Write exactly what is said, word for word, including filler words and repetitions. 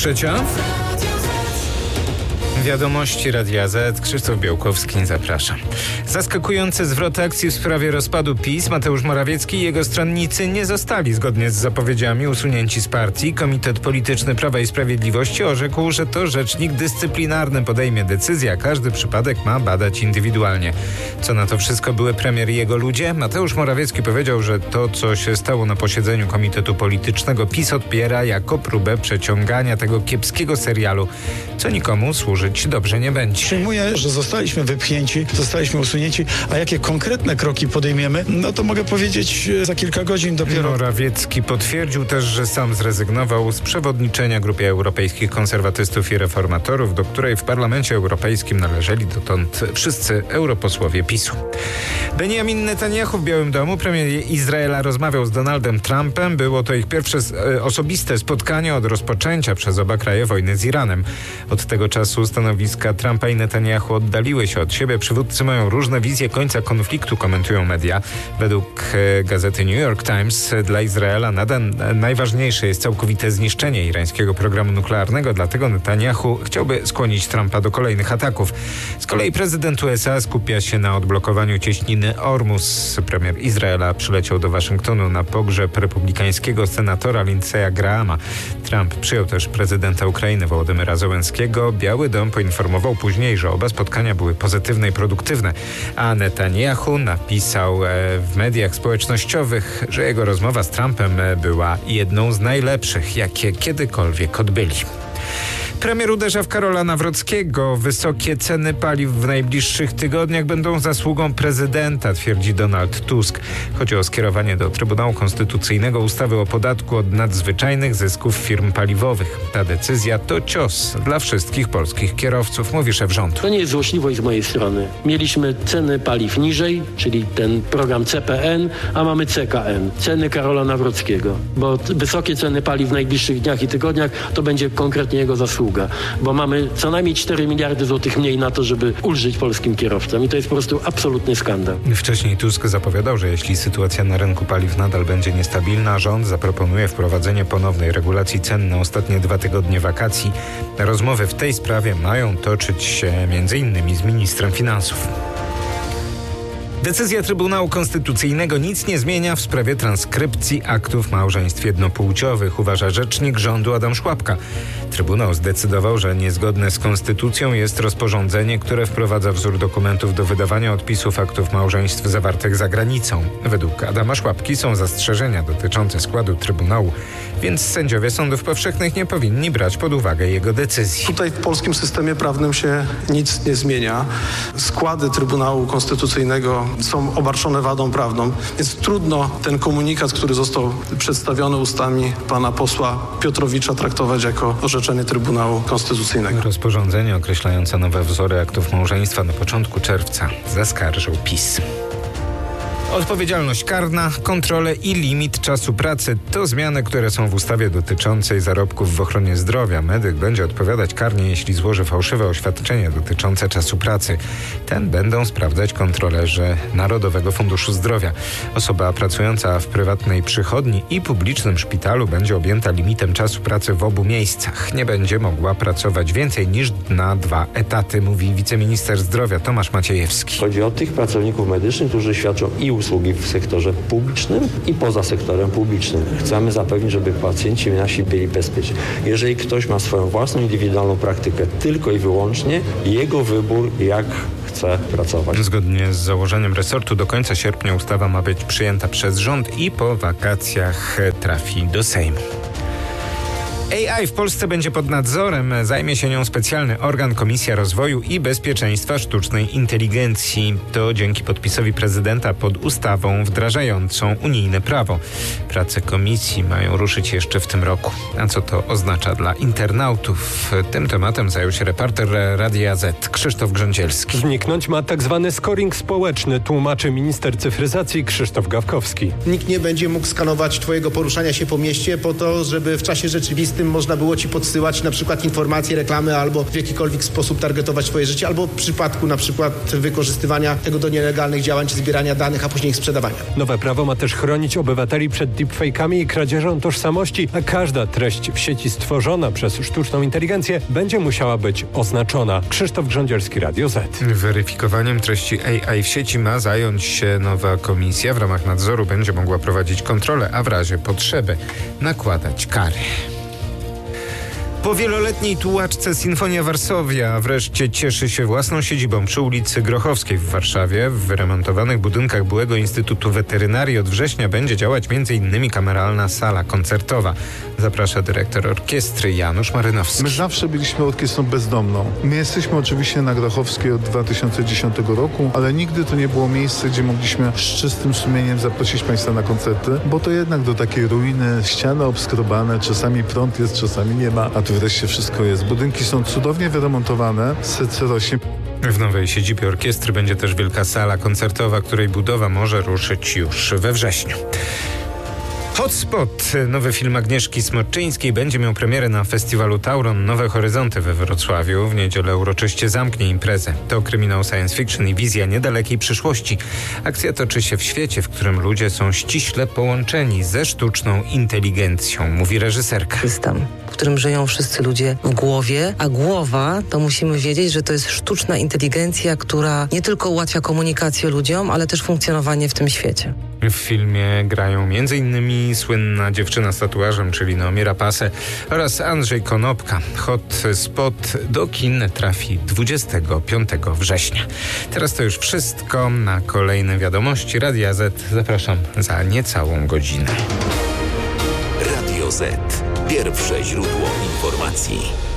trzecia. Wiadomości Radia Z. Krzysztof Białkowski, zapraszam. Zaskakujący zwrot akcji w sprawie rozpadu PiS. Mateusz Morawiecki i jego stronnicy nie zostali zgodnie z zapowiedziami usunięci z partii. Komitet Polityczny Prawa i Sprawiedliwości orzekł, że to rzecznik dyscyplinarny podejmie decyzję, a każdy przypadek ma badać indywidualnie. Co na to wszystko były premier i jego ludzie? Mateusz Morawiecki powiedział, że to, co się stało na posiedzeniu Komitetu Politycznego, PiS odbiera jako próbę przeciągania tego kiepskiego serialu, co nikomu służyć dobrze nie będzie. Przyjmuję, że zostaliśmy wypchnięci, zostaliśmy usunięci, a jakie konkretne kroki podejmiemy, no to mogę powiedzieć za kilka godzin dopiero. Morawiecki potwierdził też, że sam zrezygnował z przewodniczenia Grupie Europejskich Konserwatystów i Reformatorów, do której w Parlamencie Europejskim należeli dotąd wszyscy europosłowie PiSu. Benjamin Netanyahu w Białym Domu, premier Izraela, rozmawiał z Donaldem Trumpem. Było to ich pierwsze e, osobiste spotkanie od rozpoczęcia przez oba kraje wojny z Iranem. Od tego czasu stanowiska Trumpa i Netanyahu oddaliły się od siebie. Przywódcy mają różne wizje końca konfliktu, komentują media. Według e, gazety New York Times dla Izraela nadal najważniejsze jest całkowite zniszczenie irańskiego programu nuklearnego, dlatego Netanyahu chciałby skłonić Trumpa do kolejnych ataków. Z kolei prezydent U S A skupia się na odblokowaniu cieśniny Ormus. Premier Izraela przyleciał do Waszyngtonu na pogrzeb republikańskiego senatora Lindsey'a Grahama. Trump przyjął też prezydenta Ukrainy Wołodymyra Zełenskiego. Biały Dom poinformował później, że oba spotkania były pozytywne i produktywne, a Netanyahu napisał w mediach społecznościowych, że jego rozmowa z Trumpem była jedną z najlepszych, jakie kiedykolwiek odbyli. Premier uderza w Karola Nawrockiego. Wysokie ceny paliw w najbliższych tygodniach będą zasługą prezydenta, twierdzi Donald Tusk. Chodzi o skierowanie do Trybunału Konstytucyjnego ustawy o podatku od nadzwyczajnych zysków firm paliwowych. Ta decyzja to cios dla wszystkich polskich kierowców, mówi szef rządu. To nie jest złośliwość z mojej strony. Mieliśmy ceny paliw niżej, czyli ten program C P N, a mamy C K N. Ceny Karola Nawrockiego. Bo wysokie ceny paliw w najbliższych dniach i tygodniach to będzie konkretnie jego zasługa. Bo mamy co najmniej cztery miliardy złotych mniej na to, żeby ulżyć polskim kierowcom. I to jest po prostu absolutny skandal. Wcześniej Tusk zapowiadał, że jeśli sytuacja na rynku paliw nadal będzie niestabilna, rząd zaproponuje wprowadzenie ponownej regulacji cen na ostatnie dwa tygodnie wakacji. Rozmowy w tej sprawie mają toczyć się między innymi z ministrem finansów. Decyzja Trybunału Konstytucyjnego nic nie zmienia w sprawie transkrypcji aktów małżeństw jednopłciowych, uważa rzecznik rządu Adam Szłapka. Trybunał zdecydował, że niezgodne z konstytucją jest rozporządzenie, które wprowadza wzór dokumentów do wydawania odpisów aktów małżeństw zawartych za granicą. Według Adama Szłapki są zastrzeżenia dotyczące składu Trybunału, więc sędziowie sądów powszechnych nie powinni brać pod uwagę jego decyzji. Tutaj w polskim systemie prawnym się nic nie zmienia. Składy Trybunału Konstytucyjnego są obarczone wadą prawną, więc trudno ten komunikat, który został przedstawiony ustami pana posła Piotrowicza, traktować jako orzeczenie Trybunału Konstytucyjnego. Rozporządzenie określające nowe wzory aktów małżeństwa na początku czerwca zaskarżył PiS. Odpowiedzialność karna, kontrole i limit czasu pracy to zmiany, które są w ustawie dotyczącej zarobków w ochronie zdrowia. Medyk będzie odpowiadać karnie, jeśli złoży fałszywe oświadczenie dotyczące czasu pracy. Ten będą sprawdzać kontrolerzy Narodowego Funduszu Zdrowia. Osoba pracująca w prywatnej przychodni i publicznym szpitalu będzie objęta limitem czasu pracy w obu miejscach. Nie będzie mogła pracować więcej niż na dwa etaty, mówi wiceminister zdrowia Tomasz Maciejewski. Chodzi o tych pracowników medycznych, którzy świadczą i usługi w sektorze publicznym i poza sektorem publicznym. Chcemy zapewnić, żeby pacjenci nasi byli bezpieczni. Jeżeli ktoś ma swoją własną, indywidualną praktykę tylko i wyłącznie, jego wybór, jak chce pracować. Zgodnie z założeniem resortu do końca sierpnia ustawa ma być przyjęta przez rząd i po wakacjach trafi do Sejmu. A I w Polsce będzie pod nadzorem. Zajmie się nią specjalny organ Komisja Rozwoju i Bezpieczeństwa Sztucznej Inteligencji. To dzięki podpisowi prezydenta pod ustawą wdrażającą unijne prawo. Prace komisji mają ruszyć jeszcze w tym roku. A co to oznacza dla internautów? Tym tematem zajął się reporter Radia Z Krzysztof Grządzielski. Zniknąć ma tak zwany scoring społeczny, tłumaczy minister cyfryzacji Krzysztof Gawkowski. Nikt nie będzie mógł skanować twojego poruszania się po mieście po to, żeby w czasie rzeczywistym tym można było ci podsyłać na przykład informacje, reklamy albo w jakikolwiek sposób targetować twoje życie, albo w przypadku na przykład wykorzystywania tego do nielegalnych działań, czy zbierania danych, a później ich sprzedawania. Nowe prawo ma też chronić obywateli przed deepfake'ami i kradzieżą tożsamości, a każda treść w sieci stworzona przez sztuczną inteligencję będzie musiała być oznaczona. Krzysztof Grządzielski, Radio Z. Weryfikowaniem treści A I w sieci ma zająć się nowa komisja. W ramach nadzoru będzie mogła prowadzić kontrolę, a w razie potrzeby nakładać kary. Po wieloletniej tułaczce Sinfonia Varsovia wreszcie cieszy się własną siedzibą przy ulicy Grochowskiej w Warszawie. W wyremontowanych budynkach byłego Instytutu Weterynarii od września będzie działać między innymi kameralna sala koncertowa. Zaprasza dyrektor orkiestry Janusz Marynowski. My zawsze byliśmy orkiestrą bezdomną. My jesteśmy oczywiście na Grochowskiej od dwa tysiące dziesiątego roku, ale nigdy to nie było miejsce, gdzie mogliśmy z czystym sumieniem zaprosić Państwa na koncerty, bo to jednak do takiej ruiny, ściany obskrobane, czasami prąd jest, czasami nie ma, a tu wreszcie wszystko jest. Budynki są cudownie wyremontowane, serce rośnie. W nowej siedzibie orkiestry będzie też wielka sala koncertowa, której budowa może ruszyć już we wrześniu. Hotspot, nowy film Agnieszki Smoczyńskiej, będzie miał premierę na festiwalu Tauron Nowe Horyzonty we Wrocławiu. W niedzielę uroczyście zamknie imprezę. To kryminał science fiction i wizja niedalekiej przyszłości. Akcja toczy się w świecie, w którym ludzie są ściśle połączeni ze sztuczną inteligencją, mówi reżyserka. System, w którym żyją wszyscy ludzie w głowie, a głowa, to musimy wiedzieć, że to jest sztuczna inteligencja, która nie tylko ułatwia komunikację ludziom, ale też funkcjonowanie w tym świecie. W filmie grają między innymi słynna dziewczyna z tatuażem, czyli Naomi Rapace, oraz Andrzej Konopka. Hotspot do kin trafi dwudziestego piątego września. Teraz to już wszystko. Na kolejne wiadomości Radia Z zapraszam za niecałą godzinę. Radio Z. Pierwsze źródło informacji.